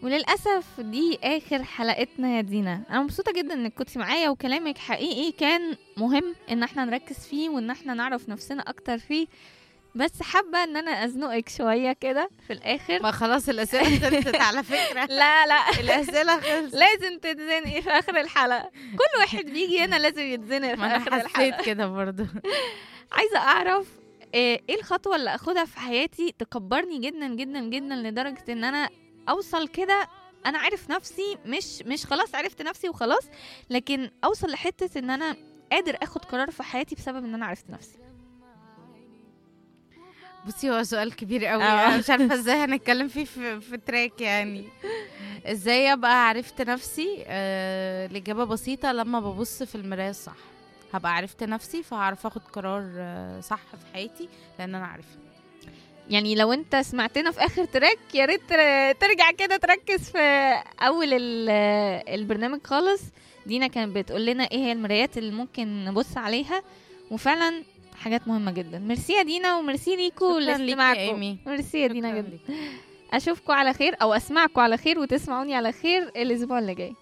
وللأسف دي آخر حلقتنا يا دينا. أنا مبسوطة جدا إنك كنتي معايا، وكلامك حقيقي كان مهم إن احنا نركز فيه وإن احنا نعرف نفسنا أكتر فيه. بس حابة إن أنا أزنقك شوية كده في الآخر. ما خلاص الأسئلة خلصت على فكرة. لا الأسئلة خلصت. لازم تتزنقي في آخر الحلقة. كل واحد بيجي هنا لازم يتزنق في آخر الحلقة. حسيت كده برضو. عايزة أعرف ايه الخطوة اللي أخدها في حياتي تكبرني جدا جدا جدا لدرجة إن أنا أوصل كده. أنا عارف نفسي، مش خلاص عرفت نفسي وخلاص، لكن أوصل لحتة إن أنا قادر أخد قرار في حياتي بسبب إن أنا عرفت نفسي. بصي هو سؤال كبير قوي. انا مش عارفه ازاي هنتكلم فيه في تراك يعني. ازاي ابقى عرفت نفسي؟ الاجابه بسيطه، لما ببص في المرايه الصح هبقى عرفت نفسي، فهعرف اخد قرار صح في حياتي لان انا عارفه. يعني لو انت سمعتنا في اخر تراك يا ريت ترجع كده تركز في اول البرنامج خالص. دينا كانت بتقول لنا ايه هي المرايات اللي ممكن نبص عليها، وفعلا حاجات مهمة جدا. ميرسي يا دينا، وميرسي ليكو لاستماعكم. ميرسي يا دينا جدا. اشوفكم على خير او اسمعكم على خير وتسمعوني على خير الاسبوع اللي جاي.